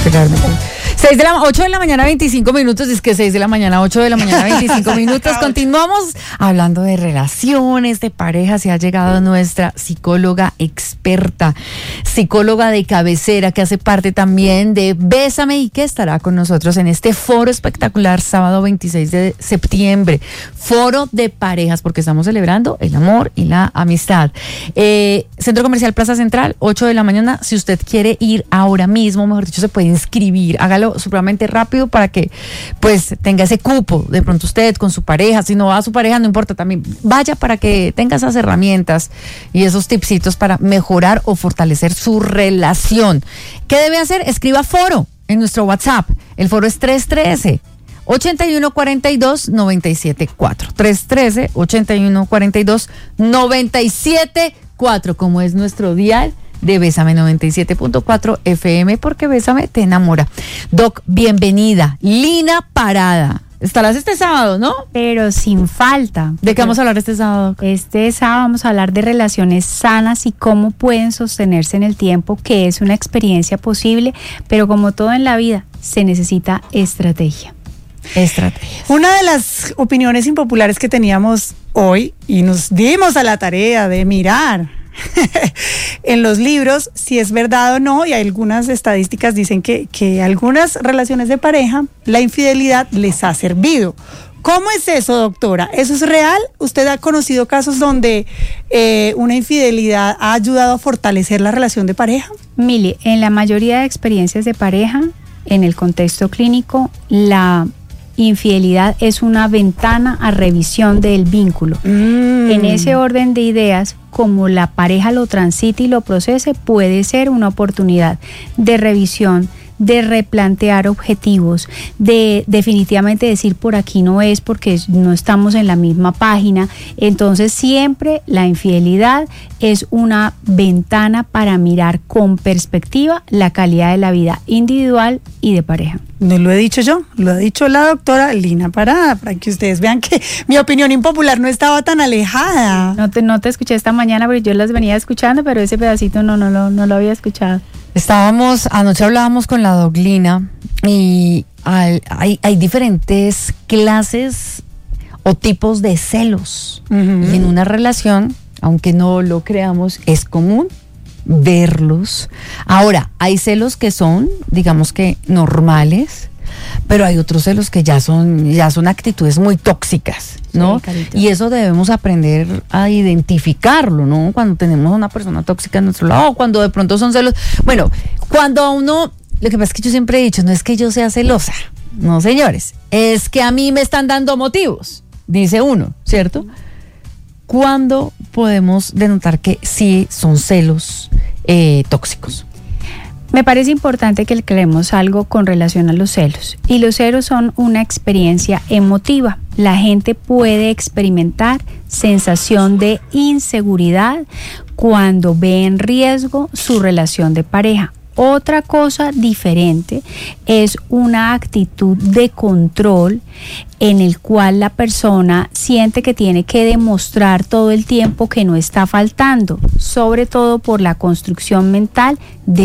8 de la mañana, 25 minutos, es que 6 de la mañana, 8 de la mañana, 25 minutos. Continuamos hablando de relaciones, de parejas, y ha llegado nuestra psicóloga experta, psicóloga de cabecera, que hace parte también de Bésame y que estará con nosotros en este foro espectacular sábado 26 de septiembre, foro de parejas, porque estamos celebrando el amor y la amistad. Centro Comercial Plaza Central, 8 de la mañana. Si usted quiere ir ahora mismo, mejor dicho, se puede inscribir, hágalo supremamente rápido para que pues tenga ese cupo. De pronto usted con su pareja, si no va a su pareja, no importa, también vaya para que tenga esas herramientas y esos tipsitos para mejorar o fortalecer su relación. ¿Qué debe hacer? Escriba foro en nuestro WhatsApp. El foro es 313-8142-974. 313-8142-974, como es nuestro dial de Bésame 97.4 FM, porque Bésame te enamora. Doc, bienvenida. Lina Parada. Estarás este sábado, ¿no? Pero sin falta. ¿De qué vamos a hablar este sábado? Este sábado vamos a hablar de relaciones sanas y cómo pueden sostenerse en el tiempo, que es una experiencia posible, pero como todo en la vida, se necesita estrategia. Estrategias. Una de las opiniones impopulares que teníamos hoy, y nos dimos a la tarea de mirar en los libros si es verdad o no, y algunas estadísticas dicen que algunas relaciones de pareja la infidelidad les ha servido. ¿Cómo es eso, doctora? ¿Eso es real? ¿Usted ha conocido casos donde una infidelidad ha ayudado a fortalecer la relación de pareja? Mili, en la mayoría de experiencias de pareja, en el contexto clínico, la infidelidad es una ventana a revisión del vínculo. En ese orden de ideas, como la pareja lo transite y lo procese, puede ser una oportunidad de revisión, de replantear objetivos, de definitivamente decir por aquí no es, porque no estamos en la misma página. Entonces siempre la infidelidad es una ventana para mirar con perspectiva la calidad de la vida individual y de pareja. No lo he dicho yo, lo ha dicho la doctora Lina Parada, para que ustedes vean que mi opinión impopular no estaba tan alejada. No te escuché esta mañana, porque yo las venía escuchando, pero ese pedacito no lo había escuchado. Anoche hablábamos con la Doglina y hay diferentes clases o tipos de celos. Y en una relación, aunque no lo creamos, es común verlos. Ahora, hay celos que son, digamos que normales, pero hay otros celos que ya son actitudes muy tóxicas, ¿no? Sí, y eso debemos aprender a identificarlo, ¿no? Cuando tenemos a una persona tóxica a nuestro lado, cuando de pronto son celos. Bueno, cuando a uno, lo que pasa es que yo siempre he dicho, no es que yo sea celosa, no, señores, es que a mí me están dando motivos, dice uno, ¿cierto? ¿Cuándo podemos denotar que sí son celos tóxicos? Me parece importante que aclaremos algo con relación a los celos. Y los celos son una experiencia emotiva. La gente puede experimentar sensación de inseguridad cuando ve en riesgo su relación de pareja. Otra cosa diferente es una actitud de control en el cual la persona siente que tiene que demostrar todo el tiempo que no está faltando, sobre todo por la construcción mental de